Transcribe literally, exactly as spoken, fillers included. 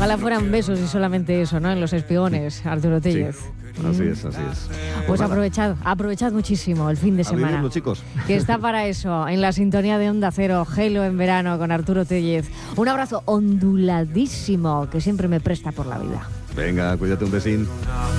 Ojalá fueran besos y solamente eso, ¿no? En los espiones, Arturo Tellez. Sí. Así es, así es. Pues aprovechad, aprovechad muchísimo el fin de semana. A vivirlo, chicos. Que está para eso, en la sintonía de Onda Cero, Gelo en verano con Arturo Tellez. Un abrazo onduladísimo que siempre me presta por la vida. Venga, cuídate, un besín.